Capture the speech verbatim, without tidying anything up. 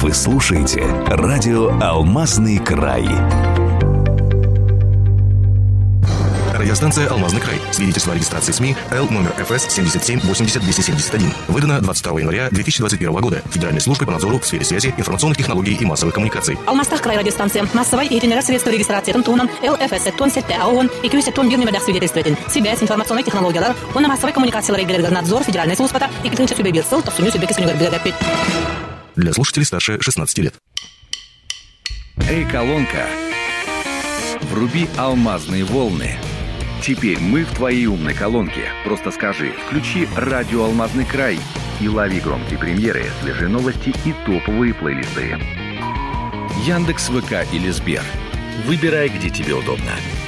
Вы слушаете радио «Алмазный край». Радиостанция «Алмазный край». Свидетельство о регистрации СМИ Л номер эф эс семьдесят семь восемьдесят двести семьдесят один. Выдано двадцать второго января две тысячи двадцать первого года Федеральной службой по надзору в сфере связи, информационных технологий и массовых коммуникаций. Алмазтах край радиостанция. Массовой и генеральный средства регистрации Тунтунан Л эф эс тон сетте аон и кюсе тон бирни медах свидетельствует. Связь, информационные технологии, он массовой коммуникации регулярный надзор Федеральной службы и клинча субъект ссыл, то сумею субъект сунюгар билегапит. Для слушателей старше шестнадцати лет. Эй, колонка, вруби алмазные волны. Теперь мы в твоей умной колонке. Просто скажи, включи радио «Алмазный край» и лови громкие премьеры, свежие новости и топовые плейлисты. Яндекс, ВК или Сбер. Выбирай, где тебе удобно.